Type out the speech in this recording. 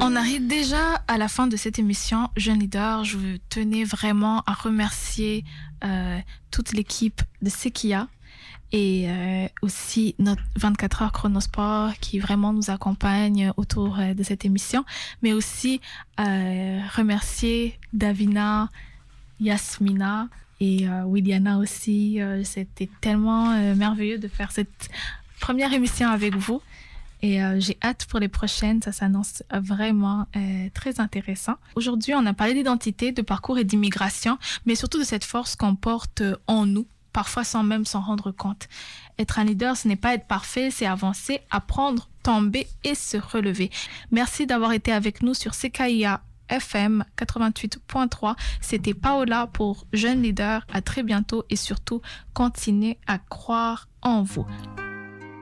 On arrive déjà à la fin de cette émission Jeune Leader. Je tenais vraiment à remercier toute l'équipe de Sekia et aussi notre 24 heures Chronosport qui vraiment nous accompagne autour de cette émission, mais aussi remercier Davina, Yasmina et Williana aussi. C'était tellement merveilleux de faire cette première émission avec vous. Et j'ai hâte pour les prochaines, ça s'annonce vraiment très intéressant. Aujourd'hui, on a parlé d'identité, de parcours et d'immigration, mais surtout de cette force qu'on porte en nous, parfois sans même s'en rendre compte. Être un leader, ce n'est pas être parfait, c'est avancer, apprendre, tomber et se relever. Merci d'avoir été avec nous sur CKIA FM 88.3. C'était Paola pour Jeune Leader. À très bientôt et surtout, continuez à croire en vous.